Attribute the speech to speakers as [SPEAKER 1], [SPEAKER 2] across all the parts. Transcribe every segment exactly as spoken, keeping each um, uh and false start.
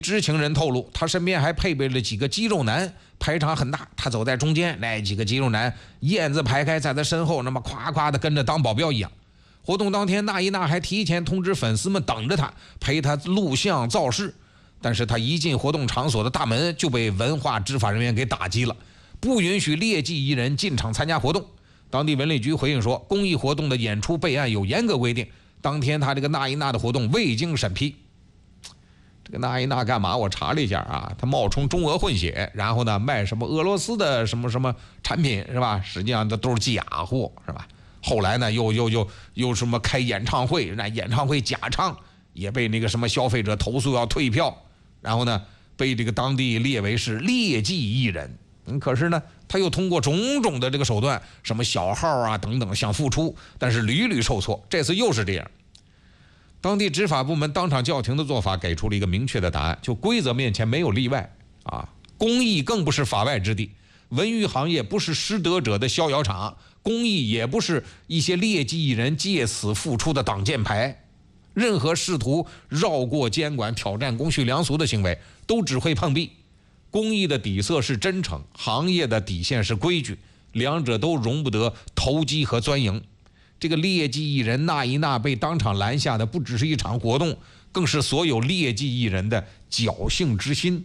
[SPEAKER 1] 知情人透露，他身边还配备了几个肌肉男，排场很大，他走在中间，那几个肌肉男燕子排开在他身后，那么夸夸的跟着当保镖一样。活动当天，那一那还提前通知粉丝们等着他，陪他录像造势。但是他一进活动场所的大门就被文化执法人员给打击了，不允许劣迹艺人进场参加活动。当地文旅局回应说，公益活动的演出备案有严格规定，当天他这个那一那的活动未经审批。这个那一那干嘛？我查了一下啊，他冒充中俄混血，然后呢卖什么俄罗斯的什么什么产品是吧？实际上这都是假货是吧？后来呢又又又又什么开演唱会，那演唱会假唱，也被那个什么消费者投诉要退票，然后呢被这个当地列为是劣迹艺人。嗯，可是呢他又通过种种的这个手段，什么小号啊等等想复出，但是屡屡受挫，这次又是这样。当地执法部门当场叫停的做法给出了一个明确的答案，就规则面前没有例外啊，公益更不是法外之地，文娱行业不是失德者的逍遥场，公益也不是一些劣迹艺人借此复出的挡箭牌。任何试图绕过监管、挑战公序良俗的行为，都只会碰壁。公益的底色是真诚，行业的底线是规矩，两者都容不得投机和钻营。这个劣迹艺人那一那被当场拦下的，不只是一场活动，更是所有劣迹艺人的侥幸之心。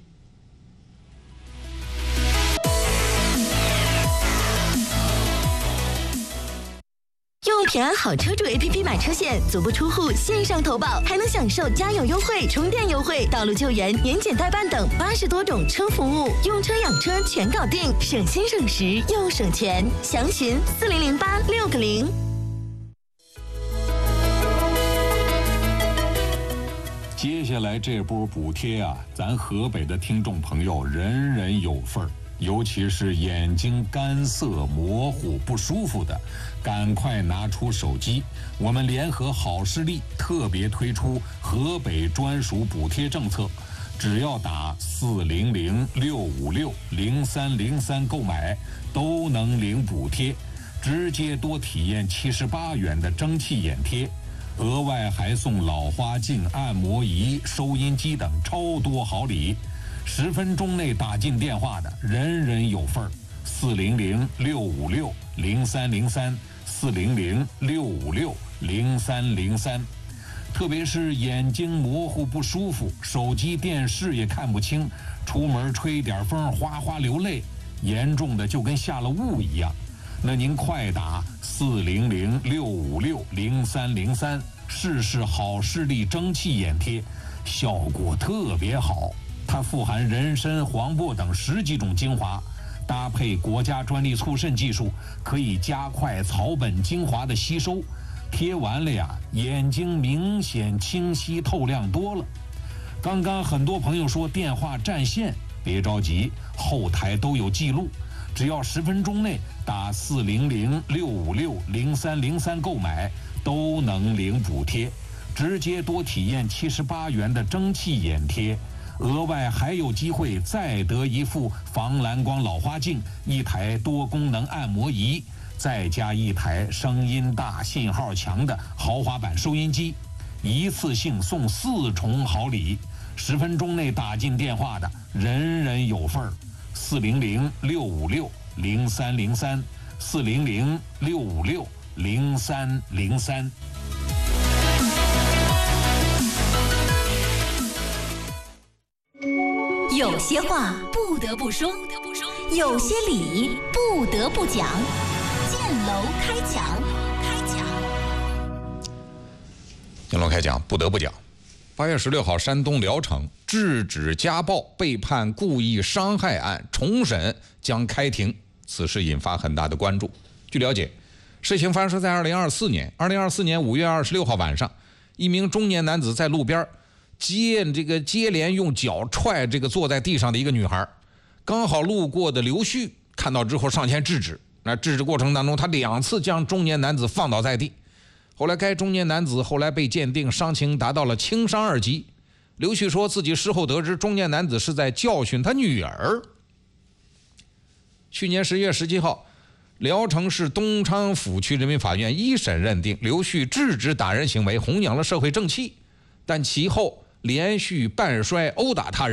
[SPEAKER 2] 用平安好车主 A P P 买车险，足不出户线上投保，还能享受加油优惠、充电优惠、道路救援、年检代办等八十多种车服务，用车养车全搞定，省心省时又省钱。详询四零零八六个零。
[SPEAKER 3] 接下来这波补贴啊，咱河北的听众朋友人人有份儿。尤其是眼睛干涩、模糊、不舒服的，赶快拿出手机。我们联合好视力特别推出河北专属补贴政策，只要打四零零六五六零三零三购买，都能领补贴，直接多体验七十八元的蒸汽眼贴，额外还送老花镜、按摩仪、收音机等超多好礼。十分钟内打进电话的，人人有份儿。四零零六五六零三零三，四零零六五六零三零三。特别是眼睛模糊不舒服，手机电视也看不清，出门吹点风哗哗流泪，严重的就跟下了雾一样。那您快打四零零六五六零三零三，试试好视力蒸汽眼贴，效果特别好。它富含人参、黄柏等十几种精华，搭配国家专利促渗技术，可以加快草本精华的吸收。贴完了呀，眼睛明显清晰透亮多了。刚刚很多朋友说电话占线，别着急，后台都有记录。只要十分钟内打四零零六五六零三零三购买，都能领补贴，直接多体验七十八元的蒸汽眼贴。额外还有机会再得一副防蓝光老花镜，一台多功能按摩仪，再加一台声音大、信号强的豪华版收音机，一次性送四重好礼。十分钟内打进电话的，人人有份儿。四零零六五六零三零三，四零零六五六零三零三。
[SPEAKER 2] 有些话不得不说，有些理不得不讲。建楼开讲，开讲。
[SPEAKER 1] 建楼开讲，不得不讲。八月十六号，山东聊城制止家暴被判故意伤害案重审将开庭，此事引发很大的关注。据了解，事情发生在二零二四年，二零二四年五月二十六号晚上，一名中年男子在路边接这个接连用脚踹这个坐在地上的一个女孩，刚好路过的刘旭看到之后上前制止，那制止过程当中，他两次将中年男子放倒在地。后来该中年男子后来被鉴定伤情达到了轻伤二级。刘旭说自己事后得知，中年男子是在教训他女儿。去年十月十七号，聊城市东昌府区人民法院一审认定刘旭制止打人行为，弘扬了社会正气，但其后连续半摔殴打他人。